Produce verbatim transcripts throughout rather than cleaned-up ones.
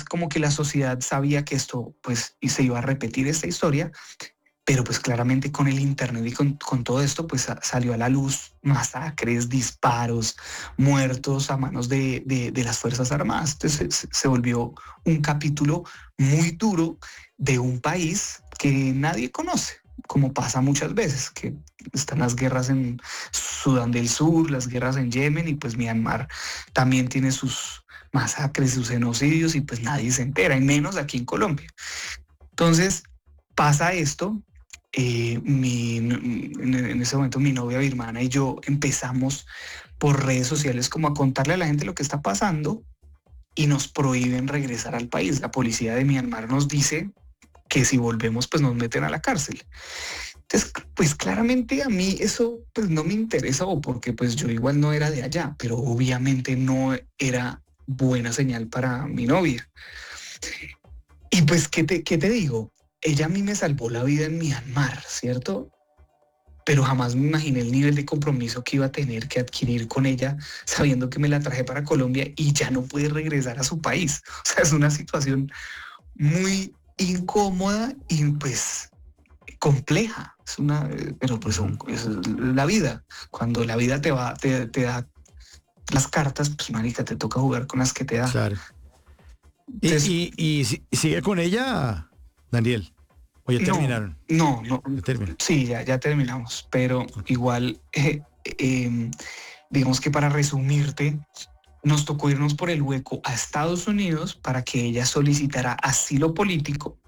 como que la sociedad sabía que esto, pues, y se iba a repetir esta historia, pero pues claramente con el internet y con, con todo esto, pues a, salió a la luz masacres, disparos, muertos a manos de, de, de las Fuerzas Armadas. Entonces se, se volvió un capítulo muy duro de un país que nadie conoce, como pasa muchas veces, que están las guerras en Sudán del Sur, las guerras en Yemen, y pues Myanmar también tiene sus masacres, sus genocidios, y pues nadie se entera, y menos aquí en Colombia. Entonces pasa esto. Eh, mi, en, en ese momento mi novia birmana y yo empezamos por redes sociales como a contarle a la gente lo que está pasando, y nos prohíben regresar al país. La policía de Myanmar nos dice que si volvemos pues nos meten a la cárcel. Entonces, pues claramente a mí eso pues no me interesa, o porque pues yo igual no era de allá, pero obviamente no era buena señal para mi novia. Y pues, ¿qué te, qué te digo? Ella a mí me salvó la vida en Myanmar, ¿cierto? Pero jamás me imaginé el nivel de compromiso que iba a tener que adquirir con ella, sabiendo que me la traje para Colombia y ya no puede regresar a su país. O sea, es una situación muy incómoda y pues compleja. Es una, pero pues son, es la vida. Cuando la vida te va, te, te da las cartas, pues marica, te toca jugar con las que te da. Claro. ¿Y, Entonces, y, y, si- y sigue con ella, Daniel? ¿O ya terminaron? No, no, no. Ya terminaron. Sí, ya, ya terminamos, pero Ok. igual, eh, eh, digamos que para resumirte, nos tocó irnos por el hueco a Estados Unidos para que ella solicitara asilo político,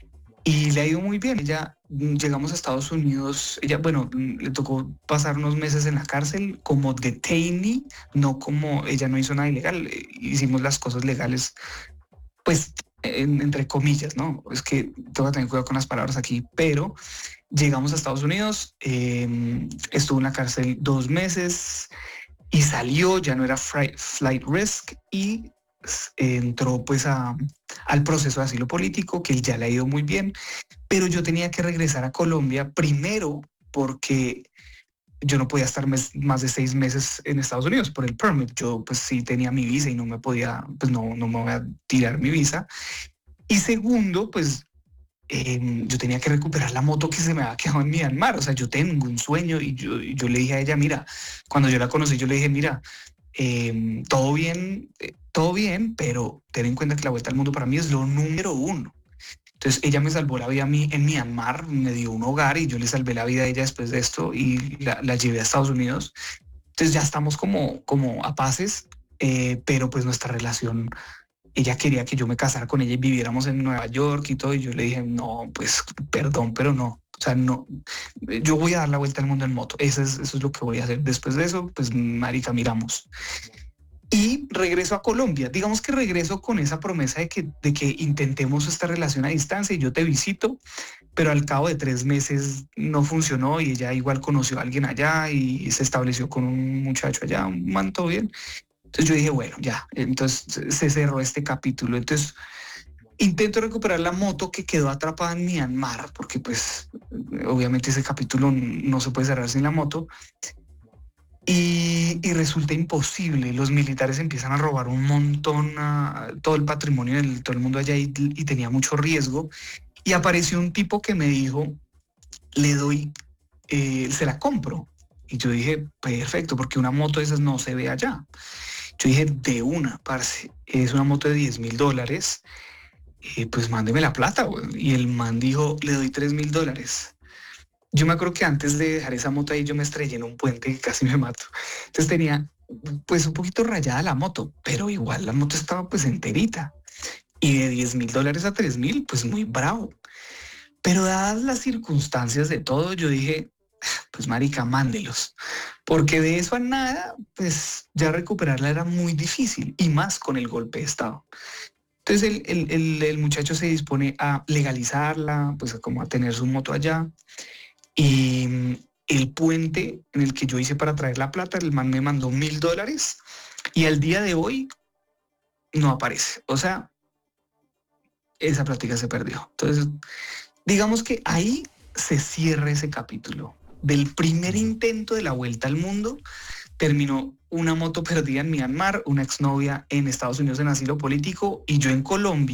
y le ha ido muy bien. Ella, mm, llegamos a Estados Unidos, ella, bueno, mm, le tocó pasar unos meses en la cárcel como detainee, no como, ella no hizo nada ilegal, eh, hicimos las cosas legales, pues, en- entre comillas, ¿no? Es que tengo que tener cuidado con las palabras aquí, pero llegamos a Estados Unidos, eh, estuvo en la cárcel dos meses y salió, ya no era flight, flight risk, y eh, entró pues a, al proceso de asilo político, que ya le ha ido muy bien, pero yo tenía que regresar a Colombia primero porque yo no podía estar mes, más de seis meses en Estados Unidos por el permit. Yo pues sí tenía mi visa y no me podía, pues no, no me voy a tirar mi visa. Y segundo, pues eh, yo tenía que recuperar la moto que se me había quedado en Myanmar. O sea, yo tengo un sueño, y yo, yo le dije a ella, mira, cuando yo la conocí, yo le dije, mira, eh, todo bien, eh, todo bien, pero ten en cuenta que la vuelta al mundo para mí es lo número uno. Entonces ella me salvó la vida a mí en Myanmar, me dio un hogar y yo le salvé la vida a ella después de esto, y la, la llevé a Estados Unidos. Entonces ya estamos como, como a paces, eh, pero pues nuestra relación, ella quería que yo me casara con ella y viviéramos en Nueva York y todo, y yo le dije, no, pues perdón, pero no. O sea, no, yo voy a dar la vuelta al mundo en moto. Eso es, eso es lo que voy a hacer. Después de eso, pues marica, miramos. Y regreso a Colombia. Digamos que regreso con esa promesa de que, de que intentemos esta relación a distancia y yo te visito, pero al cabo de tres meses no funcionó, y ella igual conoció a alguien allá y se estableció con un muchacho allá, un man, todo bien. Entonces yo dije, bueno, ya, entonces se cerró este capítulo. Entonces intento recuperar la moto que quedó atrapada en Myanmar, porque pues obviamente ese capítulo no se puede cerrar sin la moto. Y, y resulta imposible. Los militares empiezan a robar un montón, a todo el patrimonio de todo el mundo allá, y, y tenía mucho riesgo. Y apareció un tipo que me dijo, le doy, eh, se la compro. Y yo dije, perfecto, porque una moto de esas no se ve allá. Yo dije, de una, parce, es una moto de diez mil dólares, eh, pues mándeme la plata, güey. Y el man dijo, le doy tres mil dólares. Yo me acuerdo que antes de dejar esa moto ahí, yo me estrellé en un puente y casi me mato. Entonces tenía pues un poquito rayada la moto, pero igual la moto estaba pues enterita. Y de diez mil dólares a tres mil, pues muy bravo. Pero dadas las circunstancias de todo, yo dije, pues marica, mándelos. Porque de eso a nada, pues ya recuperarla era muy difícil, y más con el golpe de estado. Entonces el, el, el, el muchacho se dispone a legalizarla, pues como a tener su moto allá. Y el puente en el que yo hice para traer la plata, el man me mandó mil dólares, y al día de hoy no aparece. O sea, esa plática se perdió. Entonces, digamos que ahí se cierra ese capítulo. Del primer intento de la vuelta al mundo, terminó una moto perdida en Myanmar, una exnovia en Estados Unidos en asilo político, y yo en Colombia